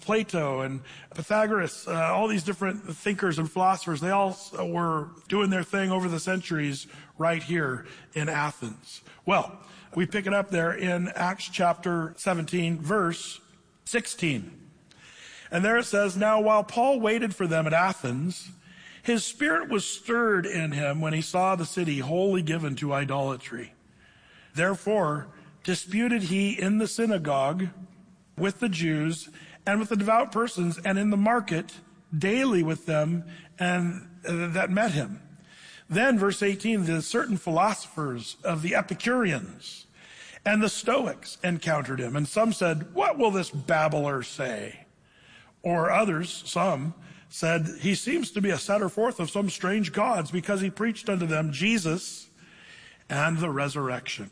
Plato and Pythagoras, all these different thinkers and philosophers, they all were doing their thing over the centuries right here in Athens. Well, we pick it up there in Acts chapter 17, verse 16. And there it says, "Now while Paul waited for them at Athens, his spirit was stirred in him when he saw the city wholly given to idolatry. Therefore disputed he in the synagogue with the Jews and with the devout persons, and in the market daily with them and that met him. Then, verse 18, the certain philosophers of the Epicureans and the Stoics encountered him. And some said, 'What will this babbler say?' Or others, some, said, 'He seems to be a setter forth of some strange gods, because he preached unto them Jesus and the resurrection.'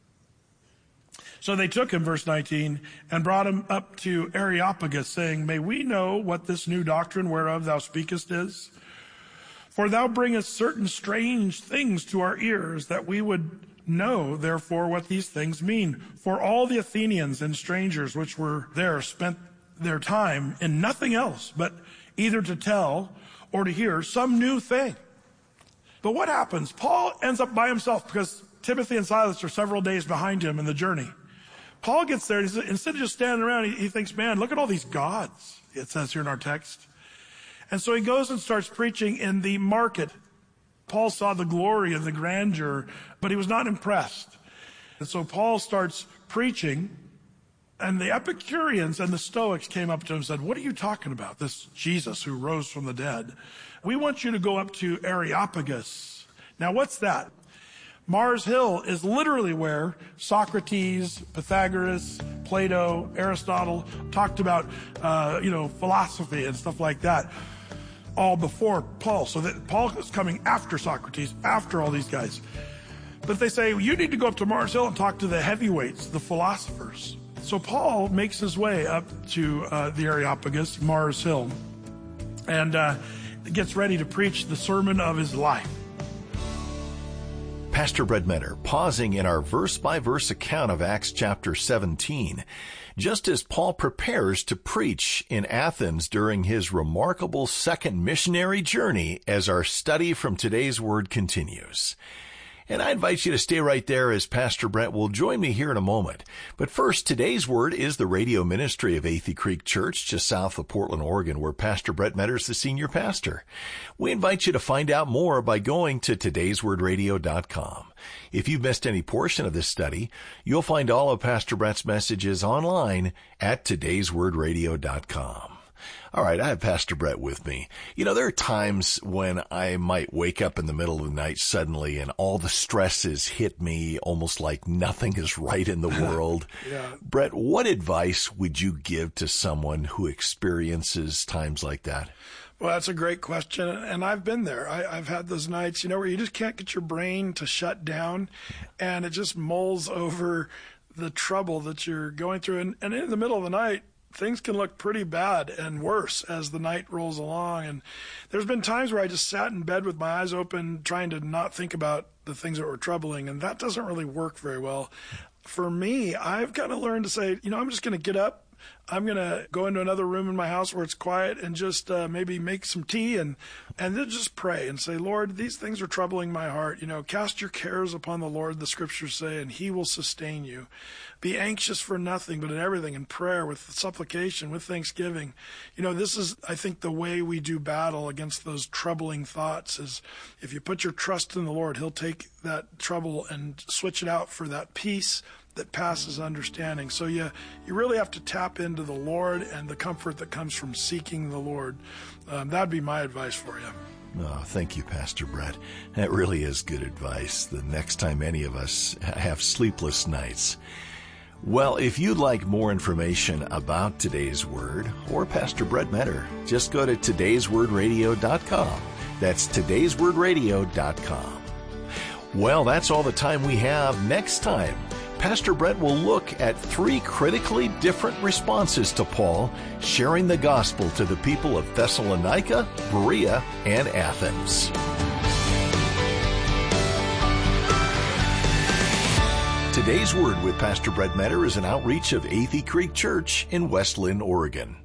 So they took him," verse 19, "and brought him up to Areopagus, saying, 'May we know what this new doctrine whereof thou speakest is? For thou bringest certain strange things to our ears, that we would know, therefore, what these things mean. For all the Athenians and strangers which were there spent their time in nothing else, but either to tell or to hear some new thing.'" But what happens? Paul ends up by himself, because Timothy and Silas are several days behind him in the journey. Paul gets there, and instead of just standing around, he thinks, man, look at all these gods, it says here in our text. And so he goes and starts preaching in the market. Paul saw the glory and the grandeur, but he was not impressed. And so Paul starts preaching, and the Epicureans and the Stoics came up to him and said, "What are you talking about, this Jesus who rose from the dead? We want you to go up to Areopagus." Now, what's that? Mars Hill is literally where Socrates, Pythagoras, Plato, Aristotle talked about, philosophy and stuff like that, all before Paul. So that Paul is coming after Socrates, after all these guys. But they say, you need to go up to Mars Hill and talk to the heavyweights, the philosophers. So Paul makes his way up to the Areopagus, Mars Hill, and gets ready to preach the sermon of his life. Pastor Brett Metter pausing in our verse-by-verse account of Acts chapter 17, just as Paul prepares to preach in Athens during his remarkable second missionary journey, as our study from today's Word continues. And I invite you to stay right there, as Pastor Brett will join me here in a moment. But first, today's Word is the radio ministry of Athey Creek Church, just south of Portland, Oregon, where Pastor Brett Metter is the senior pastor. We invite you to find out more by going to todayswordradio.com. If you've missed any portion of this study, you'll find all of Pastor Brett's messages online at todayswordradio.com. All right, I have Pastor Brett with me. You know, there are times when I might wake up in the middle of the night suddenly and all the stresses hit me almost like nothing is right in the world. Yeah. Brett, what advice would you give to someone who experiences times like that? Well, that's a great question, and I've been there. I've had those nights, where you just can't get your brain to shut down, and it just mulls over the trouble that you're going through. And in the middle of the night, things can look pretty bad and worse as the night rolls along. And there's been times where I just sat in bed with my eyes open, trying to not think about the things that were troubling, and that doesn't really work very well. For me, I've got to learn to say, I'm just going to get up. I'm going to go into another room in my house where it's quiet and just maybe make some tea and then just pray and say, Lord, these things are troubling my heart. Cast your cares upon the Lord, the scriptures say, and he will sustain you. Be anxious for nothing, but in everything, in prayer, with supplication, with thanksgiving. This is, I think, the way we do battle against those troubling thoughts is if you put your trust in the Lord, he'll take that trouble and switch it out for that peace that passes understanding. So you really have to tap into the Lord and the comfort that comes from seeking the Lord. That'd be my advice for you. Oh, thank you, Pastor Brett. That really is good advice the next time any of us have sleepless nights. Well, if you'd like more information about today's Word or Pastor Brett Metter, just go to todayswordradio.com. That's todayswordradio.com. Well, that's all the time we have. Next time, Pastor Brett will look at 3 critically different responses to Paul sharing the gospel to the people of Thessalonica, Berea, and Athens. Today's Word with Pastor Brett Metter is an outreach of Athey Creek Church in West Linn, Oregon.